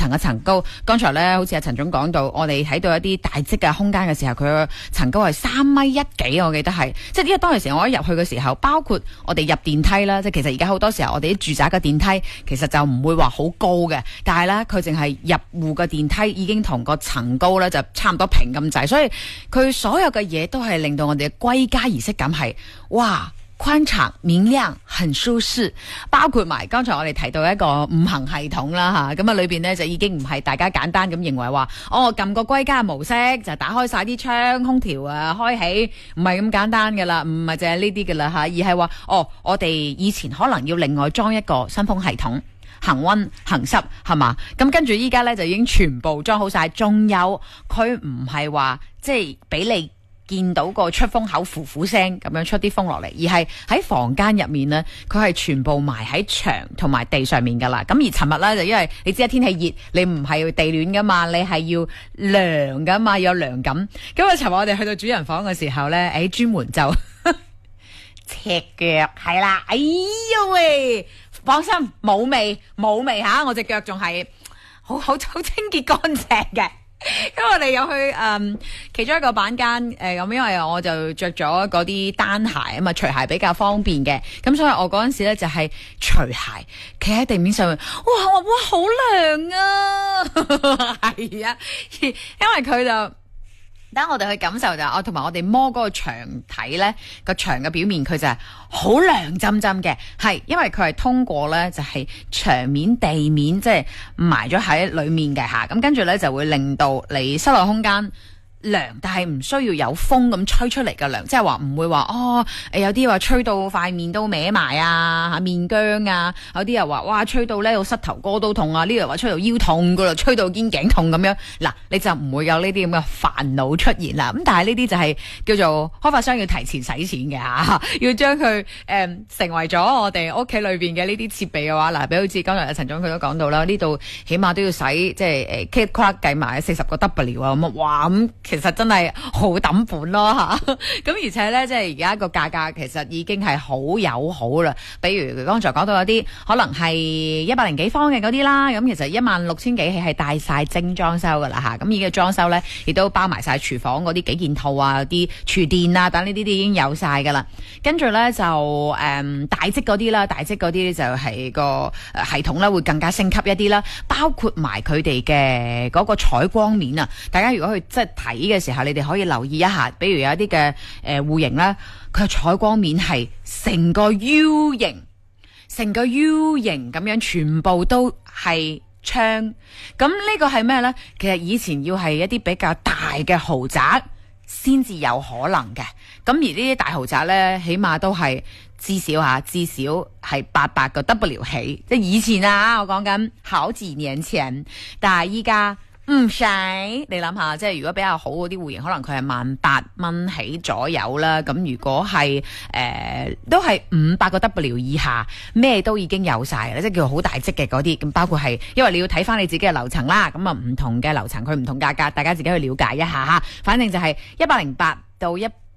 層一層高。剛才咧好似阿陳總講到，我哋睇到一啲大積嘅空間嘅時候，佢個層高係3米1幾，我記得係，即係呢個當時我一入去嘅時候，包括我哋入電梯啦，即係其實而家好多時候我哋啲住宅嘅電梯其實就唔會話好高嘅，但係咧佢淨係入戶嘅電梯已經同個層高咧就差唔多平咁滯，所以佢所有嘅嘢都係令到我哋嘅歸家儀式感係哇寬敞明亮很舒適，包括埋剛才我哋提到一個5行系統啦吓，咁啊裏邊咧就已經唔係大家簡單咁認為話撳個歸家模式就打開晒啲窗空調啊開起，唔係咁簡單噶啦，唔係淨係呢啲噶啦吓，而係話我哋以前可能要另外裝一個新風系統恒溫恒濕係嘛，咁跟住依家咧就已經全部裝好晒，仲有佢唔係話即係俾你見到個出風口呼呼聲咁樣出啲風落嚟，而係喺房間入面呢，佢係全部埋喺牆同埋地上面噶啦。咁而尋日呢，就因為你知天氣熱，你唔係要地暖噶嘛，你係要涼噶嘛，有涼感。咁啊，尋日我哋去到主人房嘅時候呢，專門就赤腳係啦，哎呀喂，放心冇味吓，我隻腳仲係好清潔乾淨嘅。咁我哋有去其中一個板間咁因為我就着咗嗰啲單鞋啊嘛，除鞋比較方便嘅，咁所以我嗰陣時咧就係除鞋企喺地面上面，哇好涼啊係啊，因為佢就等我哋去感受就同埋我哋摸嗰個牆體咧，個牆嘅表面佢就係好涼浸浸嘅，係因為佢係通過咧就係牆面地面即係埋咗喺裏面嘅吓，咁跟住咧就會令到你室內空間涼，但係唔需要有風咁吹出嚟嘅涼，即係話唔會話有啲話吹到塊面都歪埋啊，面僵啊，有啲又話哇吹到咧膝頭哥都痛啊，呢度話吹到腰痛噶啦，吹到肩頸痛咁樣，嗱你就唔會有呢啲咁嘅煩惱出現啦。咁但係呢啲就係叫做開發商要提前使錢嘅吓，要將佢成為咗我哋屋企裏邊嘅呢啲設備嘅話，嗱，比如好似剛才阿陳總佢都講到啦，呢度起碼都要使即係K 計埋40個 W 啊，咁哇咁。其實真係好抌本咯吓，咁而且咧，即係而家個價格其實已經係好友好啦。比如剛才講到有啲可能係100幾方嘅嗰啲啦，咁其實16,000幾起係帶晒精裝修噶啦吓，咁而家裝修咧亦都包埋晒廚房嗰啲幾件套啊，啲廚電啊等呢啲都已經有晒噶啦。跟住咧就大積嗰啲啦，大積嗰啲就係個系統咧會更加升級一啲啦，包括埋佢哋嘅嗰個採光面啊。大家如果去即係睇嘅時候，你哋可以留意一下，比如有一啲嘅戶型啦，佢嘅採光面係成個 U 型咁樣，全部都係窗。咁呢個係咩呢？其實以前要係一啲比較大嘅豪宅先至有可能嘅。咁而呢啲大豪宅呢，起碼都係至少係800個 W 起。即係以前啊，我講緊好幾年前，但係依家唔使，你諗下，即係如果比較好嗰啲戶型，可能佢係18,000蚊起左右啦。咁如果係都係500個 W 以下，咩都已經有晒啦，即係叫好大積嘅嗰啲。咁包括係，因為你要睇翻你自己嘅樓層啦。咁啊，唔同嘅樓層佢唔同價格，大家自己去了解一下吓。反正就係108到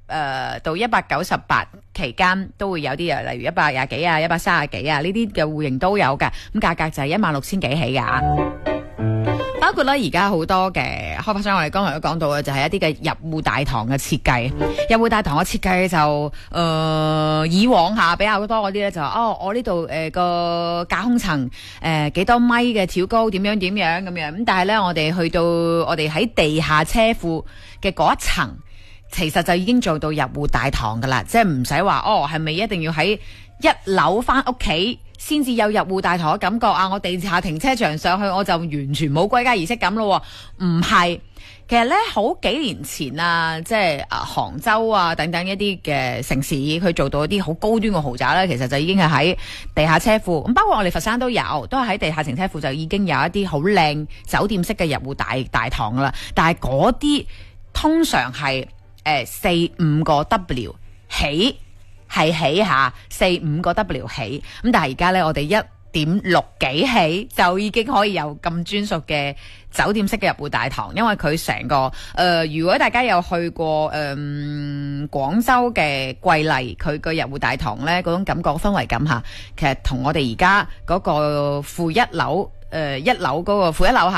198期間都會有啲啊，例如120幾啊、130幾啊呢啲嘅戶型都有㗎。咁價格就係16,000幾起㗎。包括咧，而家好多嘅開發商，我哋剛才都講到嘅，就係一啲嘅入戶大堂嘅設計。入戶大堂嘅設計就以往下比較多嗰啲咧，就我呢度個架空層幾多米嘅挑高，點樣咁樣。咁但係咧，我哋去到我哋喺地下車庫嘅嗰一層，其實就已經做到入戶大堂噶啦，即係唔使話係咪一定要喺1樓翻屋企先至有入戶大堂嘅感覺啊！我地下停車場上去我就完全冇歸家儀式感咯，唔係。其實咧好幾年前啊，即係杭州啊等等一啲嘅城市，佢做到一啲好高端嘅豪宅咧，其實就已經係喺地下車庫。咁包括我哋佛山都有，都係喺地下停車庫就已經有一啲好靚酒店式嘅入戶大堂噶啦。但係嗰啲通常係4-5個 W 起。係起下4-5個 W 起，咁但係而家咧我哋1.6幾起就已經可以有咁專屬嘅酒店式嘅入戶大堂，因為佢成個如果大家有去過廣州嘅桂麗，佢個入戶大堂咧嗰種感覺氛圍感下，其實同我哋而家嗰個負一樓1樓嗰個負一樓下